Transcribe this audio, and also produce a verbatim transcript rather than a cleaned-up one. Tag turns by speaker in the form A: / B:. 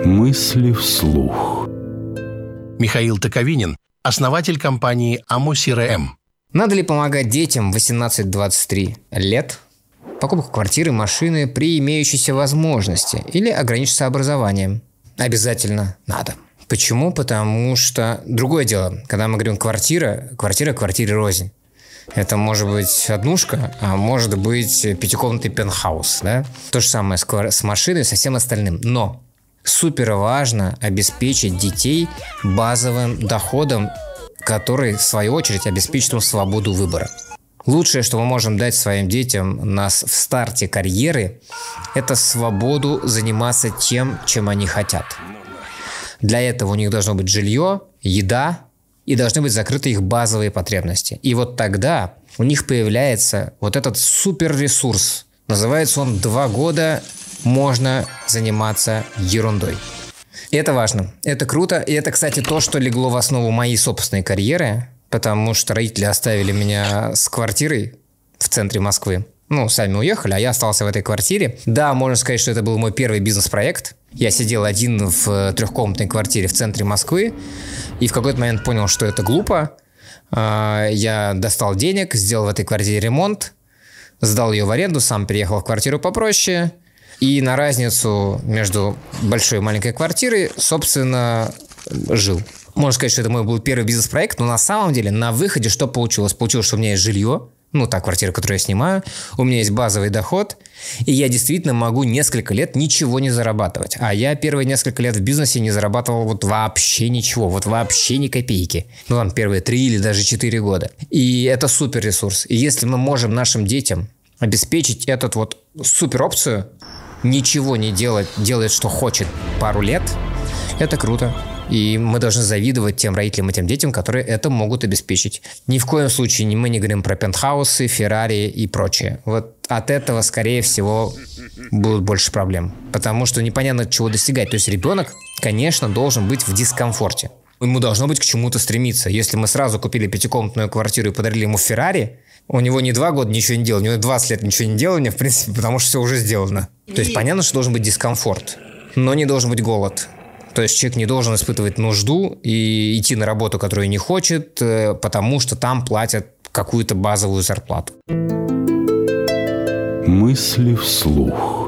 A: Мысли вслух.
B: Михаил Токовинин, основатель компании АМО-СИРЭМ.
C: Надо ли помогать детям восемнадцать-двадцать три лет? Покупку квартиры, машины при имеющейся возможности или ограничиться образованием? Обязательно надо. Почему? Потому что другое дело, когда мы говорим квартира, квартира квартире рознь. Это может быть однушка, а может быть пятикомнатный пентхаус, да? То же самое с, квар- с машиной и со всем остальным. Но супер важно обеспечить детей базовым доходом, который, в свою очередь, обеспечит им свободу выбора. Лучшее, что мы можем дать своим детям нас в старте карьеры, это свободу заниматься тем, чем они хотят. Для этого у них должно быть жилье, еда, и должны быть закрыты их базовые потребности. И вот тогда у них появляется вот этот суперресурс. Называется он «Два года можно заниматься ерундой». И это важно, это круто. И это, кстати, то, что легло в основу моей собственной карьеры, потому что родители оставили меня с квартирой в центре Москвы. Ну, сами уехали, а я остался в этой квартире. Да, можно сказать, что это был мой первый бизнес-проект. Я сидел один в трехкомнатной квартире в центре Москвы и в какой-то момент понял, что это глупо. Я достал денег, сделал в этой квартире ремонт, сдал ее в аренду, сам переехал в квартиру попроще. И на разницу между большой и маленькой квартирой, собственно, жил. Можно сказать, что это мой был первый бизнес-проект, но на самом деле на выходе что получилось? Получилось, что у меня есть жилье, ну, та квартира, которую я снимаю, у меня есть базовый доход, и я действительно могу несколько лет ничего не зарабатывать. А я первые несколько лет в бизнесе не зарабатывал вот вообще ничего, вот вообще ни копейки. Ну, там, первые три или даже четыре года. И это супер ресурс. И если мы можем нашим детям обеспечить этот вот супер опцию, ничего не делать, делать, что хочет пару лет, это круто. И мы должны завидовать тем родителям и тем детям, которые это могут обеспечить. Ни в коем случае мы не говорим про пентхаусы, Феррари и прочее. Вот от этого, скорее всего, будут больше проблем. Потому что непонятно, чего достигать. То есть ребенок, конечно, должен быть в дискомфорте. Ему должно быть к чему-то стремиться. Если мы сразу купили пятикомнатную квартиру и подарили ему Феррари, у него не два года ничего не делал, у него двадцать лет ничего не делания, в принципе, потому что все уже сделано. То есть понятно, что должен быть дискомфорт, но не должен быть голод. То есть человек не должен испытывать нужду и идти на работу, которую не хочет, потому что там платят какую-то базовую зарплату.
A: Мысли вслух.